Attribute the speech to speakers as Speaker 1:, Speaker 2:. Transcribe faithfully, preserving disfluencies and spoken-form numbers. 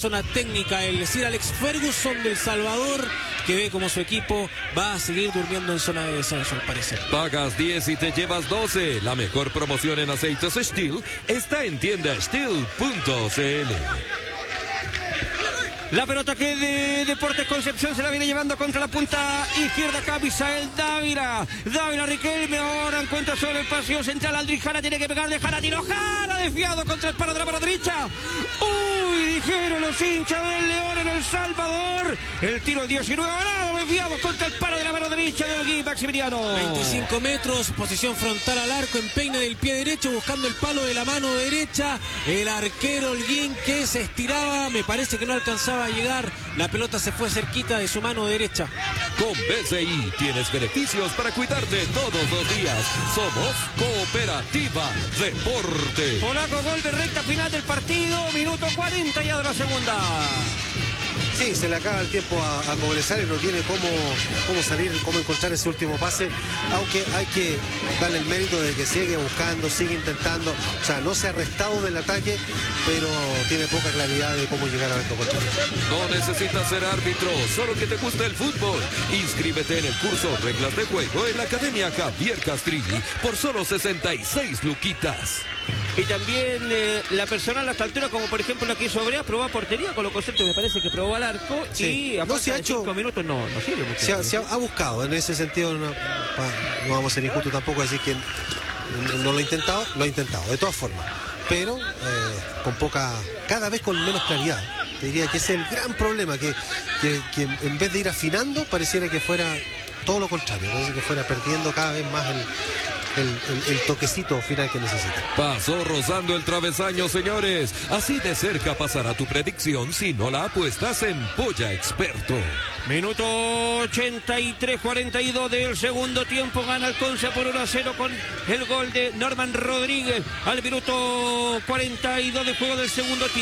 Speaker 1: persona técnica, el Sir Alex Ferguson del Salvador, que ve como su equipo va a seguir durmiendo en zona de descenso, al parecer.
Speaker 2: Pagas diez y te llevas doce. La mejor promoción en aceites Steel está en tienda steel punto c l.
Speaker 3: La pelota que de Deportes Concepción se la viene llevando contra la punta izquierda acá Misael Dávila. Dávila Riquelme ahora encuentra sobre el pasillo central. Aldrich Jara tiene que pegar de Jara. Tiro Jara desviado contra el palo de la mano derecha. Uy, dijeron los hinchas del León en El Salvador. El tiro diecinueve grado desviado contra el palo de la mano derecha de Gui Maximiliano.
Speaker 1: veinticinco metros, posición frontal al arco, empeine del pie derecho buscando el palo de la mano derecha. El arquero Holguín que se estiraba, me parece que no alcanzaba a llegar, la pelota se fue cerquita de su mano derecha.
Speaker 2: Con B C I tienes beneficios para cuidarte todos los días. Somos Cooperativa Deporte.
Speaker 3: Polaco, gol de recta final del partido, minuto cuarenta ya de la segunda.
Speaker 4: Sí, se le acaba el tiempo a, a Cobresal y no tiene cómo, cómo salir, cómo encontrar ese último pase, aunque hay que darle el mérito de que sigue buscando, sigue intentando, o sea, no se ha restado del ataque, pero tiene poca claridad de cómo llegar a esto contrario.
Speaker 2: No necesitas ser árbitro, solo que te gusta el fútbol. Inscríbete en el curso Reglas de Juego en la Academia Javier Castrilli por solo sesenta y seis luquitas.
Speaker 3: Y también eh, la personal a esta altura, como por ejemplo la que hizo Obrea, probó a portería, con lo concepto me parece que probó al arco.
Speaker 4: Sí.
Speaker 3: Y a
Speaker 4: no, se ha
Speaker 3: de
Speaker 4: hecho,
Speaker 3: cinco minutos no, no sirve mucho.
Speaker 4: Se ha, se ha, ha buscado, en ese sentido no, pa, no vamos a ser injustos tampoco a decir que no lo ha intentado, lo ha intentado, de todas formas, pero eh, con poca, cada vez con menos claridad. Te diría que ese es el gran problema, que, que, que en vez de ir afinando, pareciera que fuera todo lo contrario, parece que fuera perdiendo cada vez más el... El, el, el toquecito final que necesita.
Speaker 2: Pasó rozando el travesaño, señores. Así de cerca pasará tu predicción si no la apuestas en Polla Experto.
Speaker 3: Minuto ochenta y tres, cuarenta y dos del segundo tiempo. Gana el Conce por uno a cero con el gol de Norman Rodríguez al minuto cuarenta y dos de juego del segundo tiempo.